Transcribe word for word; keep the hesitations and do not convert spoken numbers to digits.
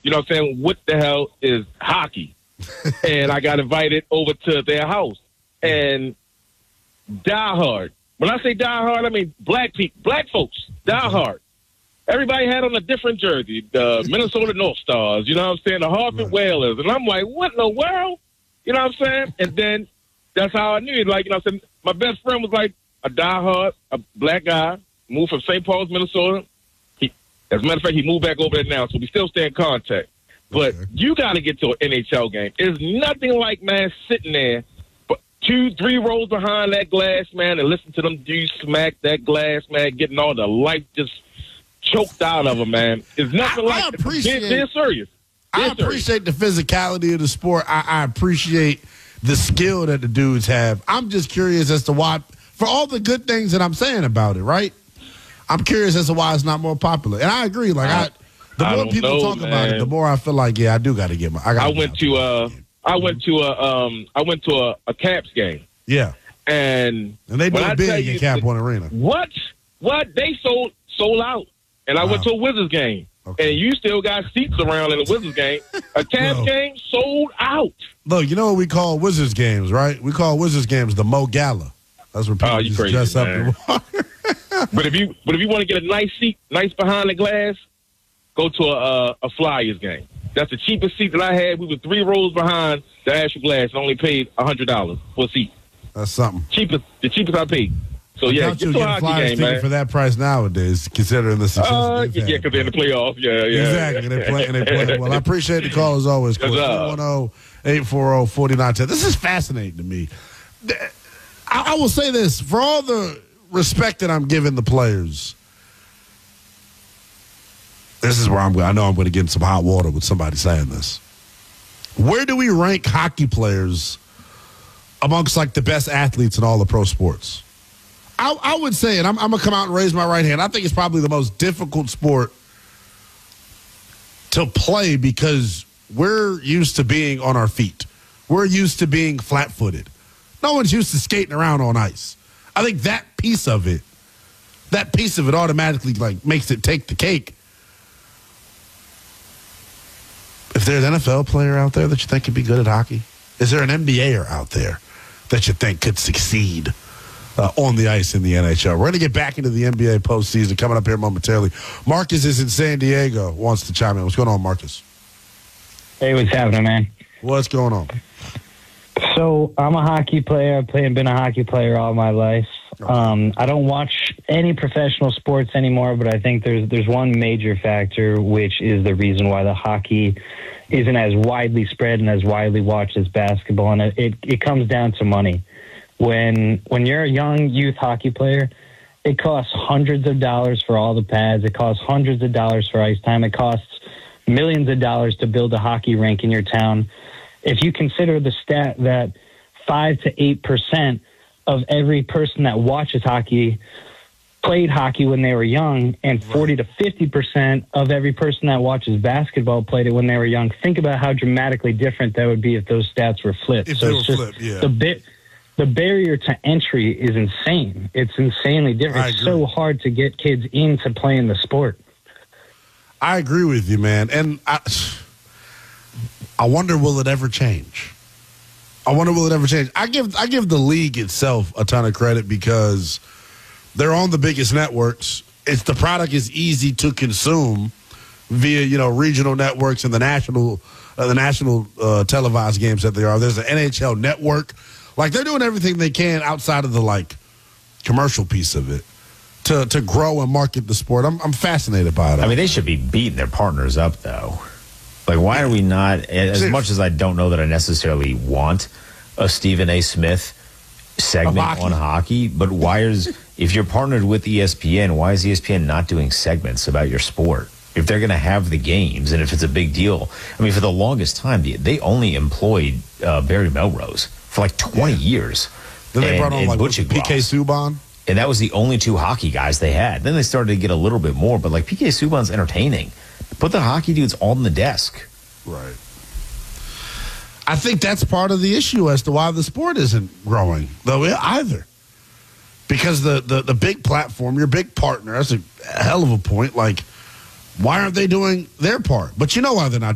you know what I'm saying, what the hell is hockey? And I got invited over to their house. And diehard. When I say diehard, I mean black people, black folks, diehard. Everybody had on a different jersey. The Minnesota North Stars, you know what I'm saying, the Hartford right. Whalers. And I'm like, what in the world? You know what I'm saying? And then that's how I knew it. Like, you know what I'm saying? My best friend was like a diehard, a black guy, moved from Saint Paul's, Minnesota. He, as a matter of fact, he moved back over there now, so we still stay in contact. But okay. you got to get to an N H L game. There's nothing like, man, sitting there, but two, three rows behind that glass, man, and listen to them dudes smack that glass, man, getting all the life just choked out of them, man. It's nothing I, like I appreciate, they're, they're serious. They're I appreciate serious. the physicality of the sport. I, I appreciate the skill that the dudes have. I'm just curious as to why, for all the good things that I'm saying about it, right? I'm curious as to why it's not more popular. And I agree. Like, I, the more I people know, talk man. about it, the more I feel like, yeah, I do got to get my. I, I went to uh, I went to a, um, I went to a, a Caps game. Yeah, and and they do it big in Cap One Arena. What? What? They sold sold out, and I wow. went to a Wizards game. Okay. And you still got seats around in the Wizards game. A Cavs game sold out. Look, you know what we call Wizards games, right? We call Wizards games the Mo Gala. That's where people oh, you just crazy, dress man. up. And but if you but if you want to get a nice seat, nice behind the glass, go to a, a, a Flyers game. That's the cheapest seat that I had. We were three rows behind the actual glass and only paid one hundred dollars for a seat. That's something. Cheapest, the cheapest I paid. So, yeah, get to a hockey game, man. For that price nowadays, considering the success. Uh, yeah, because they're in the playoffs. Yeah, yeah. Exactly. They play, and they play well. I appreciate the call as always. three one zero, eight four zero, four nine one zero. This is fascinating to me. I, I will say this. For all the respect that I'm giving the players, this is where I'm going. I know I'm going to get in some hot water with somebody saying this. Where do we rank hockey players amongst, like, the best athletes in all the pro sports? I, I would say, and I'm, I'm going to come out and raise my right hand, I think it's probably the most difficult sport to play because we're used to being on our feet. We're used to being flat-footed. No one's used to skating around on ice. I think that piece of it, that piece of it automatically, like, makes it take the cake. If there's an N F L player out there that you think could be good at hockey, is there an N B A-er out there that you think could succeed Uh, on the ice in the N H L? We're going to get back into the N B A postseason coming up here momentarily. Marcus is in San Diego, wants to chime in. What's going on, Marcus? Hey, what's happening, man? What's going on? So I'm a hockey player. I've played, been a hockey player all my life. Um, I don't watch any professional sports anymore, but I think there's there's one major factor, which is the reason why the hockey isn't as widely spread and as widely watched as basketball, and it, it, it comes down to money. When when you're a young youth hockey player, it costs hundreds of dollars for all the pads. It costs hundreds of dollars for ice time. It costs millions of dollars to build a hockey rink in your town. If you consider the stat that five to eight percent of every person that watches hockey played hockey when they were young, and forty to fifty percent of every person that watches basketball played it when they were young, think about how dramatically different that would be if those stats were flipped. If so they it's were just flipped, yeah. the bit. The barrier to entry is insane. It's insanely different. It's so hard to get kids into playing the sport. I agree with you, man. And I, I wonder, will it ever change? I wonder, will it ever change? I give I give the league itself a ton of credit because they're on the biggest networks. It's the product is easy to consume via, you know, regional networks and the national uh, the national uh, televised games that they are. There's an N H L network. Like, they're doing everything they can outside of the, like, commercial piece of it to to grow and market the sport. I'm I'm fascinated by it. I mean, they should be beating their partners up, though. Like, why are we not, as much as I don't know that I necessarily want a Stephen A. Smith segment hockey. on hockey, but why is, if you're partnered with E S P N, why is E S P N not doing segments about your sport? If they're going to have the games and if it's a big deal. I mean, for the longest time, they only employed uh, Barry Melrose for like twenty yeah. years. Then they and, brought on like P K Subban. And that was the only two hockey guys they had. Then they started to get a little bit more, but like P K Subban's entertaining. Put the hockey dudes on the desk. Right. I think that's part of the issue as to why the sport isn't growing, though, either. Because the, the, the big platform, your big partner, that's a hell of a point. Like, why aren't they doing their part? But you know why they're not